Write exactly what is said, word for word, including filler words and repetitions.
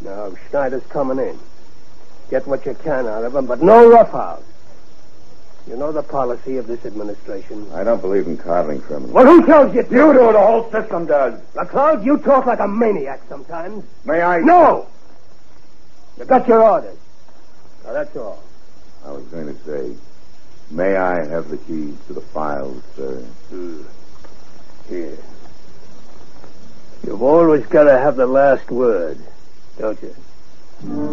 No, Schneider's coming in. Get what you can out of him, but no roughhouse. You know the policy of this administration. I don't believe in coddling criminals. Well, who tells you to? You do. The whole system does. LaCloud, you talk like a maniac sometimes. May I? No! You got your orders. Now, that's all. I was going to say, may I have the keys to the files, sir? Hmm. Here. You've always got to have the last word, don't you?